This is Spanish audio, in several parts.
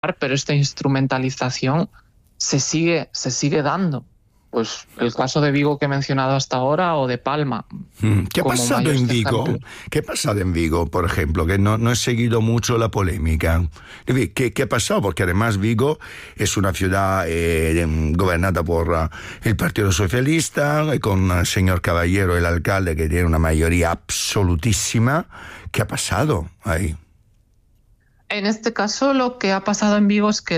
pero esta instrumentalización se sigue dando. Pues el caso de Vigo que he mencionado hasta ahora, o de Palma. ¿Qué ha pasado en Vigo? ¿Qué ha pasado en Vigo, por ejemplo? Que no he seguido mucho la polémica. ¿Qué ha pasado? Porque además Vigo es una ciudad gobernada por el Partido Socialista, con el señor Caballero, el alcalde, que tiene una mayoría absolutísima. ¿Qué ha pasado ahí? En este caso, lo que ha pasado en Vigo es que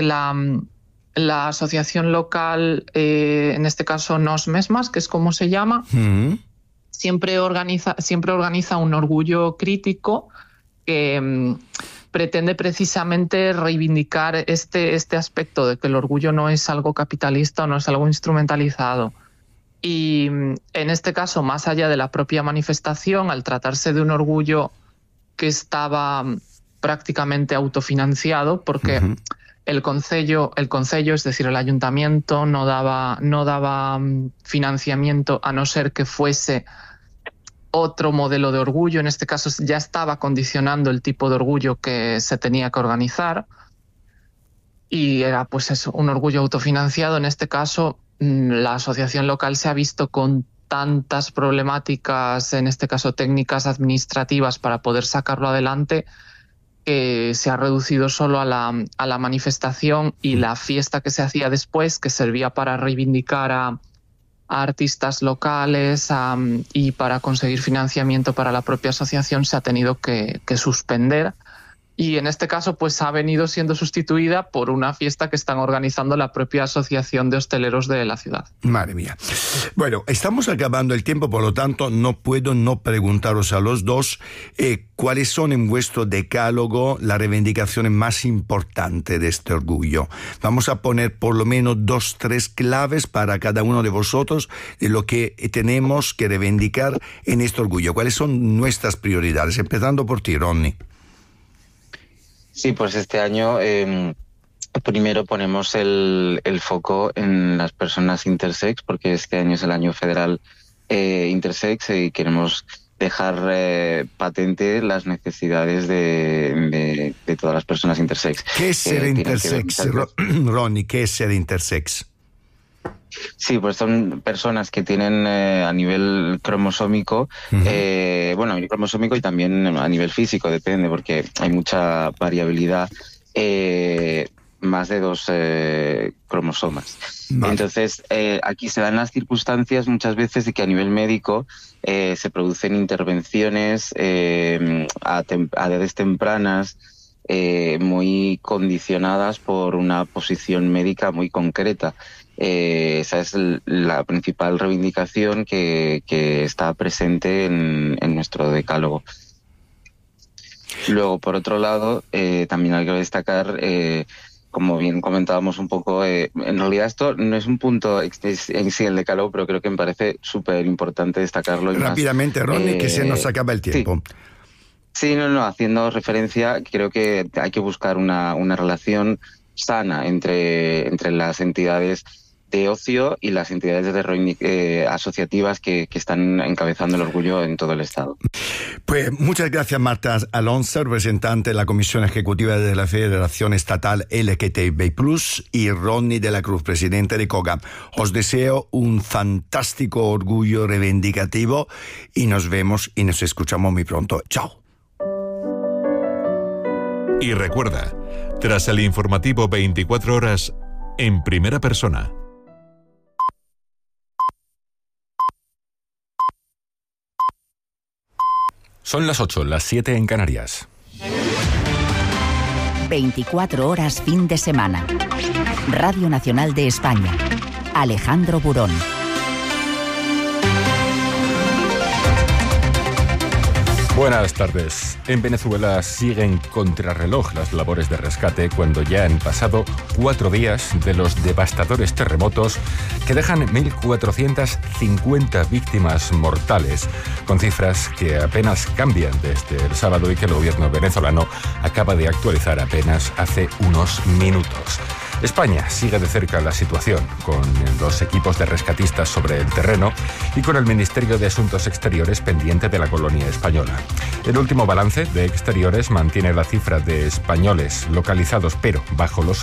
la asociación local, en este caso Nos Mesmas, que es como se llama, siempre organiza un orgullo crítico que pretende precisamente reivindicar este aspecto de que el orgullo no es algo capitalista o no es algo instrumentalizado. Y en este caso, más allá de la propia manifestación, al tratarse de un orgullo que estaba prácticamente autofinanciado, porque el concello, es decir, el ayuntamiento, no daba financiamiento a no ser que fuese otro modelo de orgullo. En este caso ya estaba condicionando el tipo de orgullo que se tenía que organizar, y era pues eso, un orgullo autofinanciado. En este caso, la asociación local se ha visto con tantas problemáticas, en este caso técnicas, administrativas, para poder sacarlo adelante, que se ha reducido solo a la manifestación y la fiesta que se hacía después, que servía para reivindicar a artistas locales y para conseguir financiamiento para la propia asociación, se ha tenido que suspender. Y en este caso pues ha venido siendo sustituida por una fiesta que están organizando la propia asociación de hosteleros de la ciudad. Madre mía. Bueno, estamos acabando el tiempo, por lo tanto no puedo no preguntaros a los dos cuáles son en vuestro decálogo las reivindicaciones más importantes de este orgullo. Vamos a poner por lo menos 2, 3 claves para cada uno de vosotros de lo que tenemos que reivindicar en este orgullo. ¿Cuáles son nuestras prioridades? Empezando por ti, Ronnie. Sí, pues este año primero ponemos el foco en las personas intersex, porque este año es el año federal intersex y queremos dejar patente las necesidades de todas las personas intersex. ¿Qué es ser intersex, Ronnie? ¿Qué es ser intersex? Sí, pues son personas que tienen a nivel cromosómico, bueno, a nivel cromosómico y también a nivel físico, depende, porque hay mucha variabilidad, más de 2 cromosomas. Vale. Entonces, aquí se dan las circunstancias muchas veces de que a nivel médico se producen intervenciones a edades tempranas, muy condicionadas por una posición médica muy concreta. Esa es la principal reivindicación que está presente en nuestro decálogo. Luego, por otro lado, también hay que destacar, como bien comentábamos un poco, en realidad esto no es un punto en sí el decálogo, pero creo que me parece súper importante destacarlo. Rápidamente, Ronnie, que se nos acaba el tiempo. Sí, haciendo referencia, creo que hay que buscar una relación sana entre las entidades de ocio y las entidades asociativas que están encabezando el orgullo en todo el Estado. Pues muchas gracias, Marta Alonso, representante de la Comisión Ejecutiva de la Federación Estatal LGTBI+, y Ronnie de la Cruz, presidente de COGAM. Os deseo un fantástico orgullo reivindicativo y nos vemos y nos escuchamos muy pronto. ¡Chao! Y recuerda, tras el informativo 24 horas, en primera persona. Son las 8, las 7 en Canarias. 24 horas fin de semana. Radio Nacional de España. Alejandro Burón. Buenas tardes. En Venezuela siguen contrarreloj las labores de rescate cuando ya han pasado 4 días de los devastadores terremotos que dejan 1.450 víctimas mortales, con cifras que apenas cambian desde el sábado y que el gobierno venezolano acaba de actualizar apenas hace unos minutos. España sigue de cerca la situación, con los equipos de rescatistas sobre el terreno y con el Ministerio de Asuntos Exteriores pendiente de la colonia española. El último balance de Exteriores mantiene la cifra de españoles localizados pero bajo los